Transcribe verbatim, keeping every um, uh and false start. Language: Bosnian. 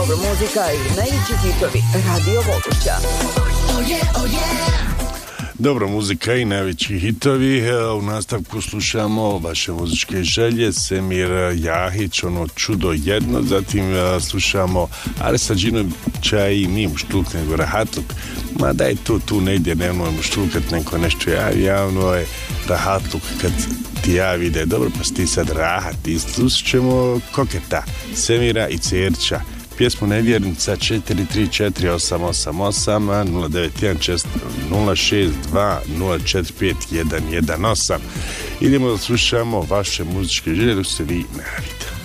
dobra muzika i najveći hitovi Radio Volušća. Oh yeah, oh yeah. Dobro muzika i najveći hitovi. U nastavku slušamo vaše muzičke želje, Semir Jahić, ono čudo jedno, zatim slušamo Arisa Đinovića i nije muštulk nego rahatluk. Ma daj tu, tu ne ide, nemoj muštulkat neko nešto javi, javno je rahatluk kad ti javi da je dobro, pa si ti sad rahat. I slušat ćemo Koketa, Semira i Cerća. Pjesmu Nevjernica četiri tri četiri osam osam osam nula devet jedan nula šest dva nula četiri pet jedan jedan osam. Idemo da slušamo vaše muzičke želje dok se vi najavite.